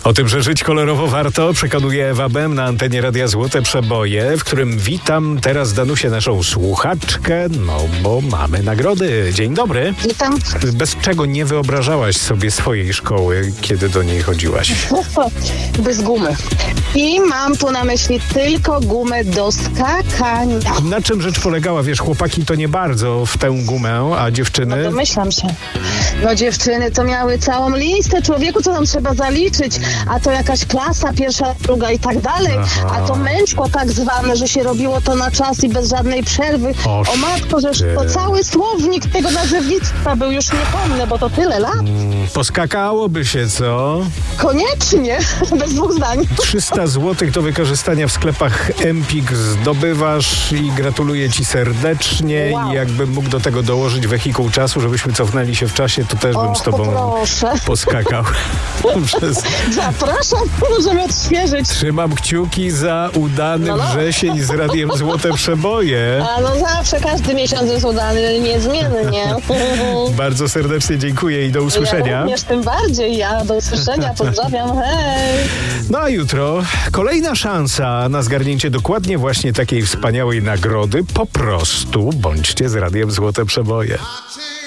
O tym, że żyć kolorowo warto, przekonuje Ewa Bem na antenie Radia Złote Przeboje, w którym witam teraz Danusię, naszą słuchaczkę, no bo mamy nagrody. Dzień dobry. Witam. Bez czego nie wyobrażałaś sobie swojej szkoły, kiedy do niej chodziłaś? Bez gumy. I mam tu na myśli tylko gumę do skakania. Na czym rzecz polegała? Wiesz, chłopaki to nie bardzo w tę gumę, a dziewczyny? No domyślam się. No dziewczyny to miały całą listę, człowieku, co tam trzeba zaliczyć, a to jakaś klasa, pierwsza, druga i tak dalej, a to męczko tak zwane, że się robiło to na czas i bez żadnej przerwy. O matko, że to cały słownik tego nazewnictwa był, już nie pomnę, bo to tyle lat. Poskakałoby się, co? Koniecznie, bez dwóch zdań. 300 zł do wykorzystania w sklepach Empik zdobywasz i gratuluję ci serdecznie. Wow. I jakbym mógł do tego dołożyć wehikuł czasu, żebyśmy cofnęli się w czasie, to też bym z tobą poskakał. Zapraszam, możemy odświeżyć. Trzymam kciuki za udany wrzesień z Radiem Złote Przeboje. A no zawsze, każdy miesiąc jest udany, niezmiennie. Bardzo serdecznie dziękuję i do usłyszenia. Ja również tym bardziej, do usłyszenia, pozdrawiam, hej. No a jutro kolejna szansa na zgarnięcie dokładnie właśnie takiej wspaniałej nagrody. Po prostu bądźcie z Radiem Złote Przeboje.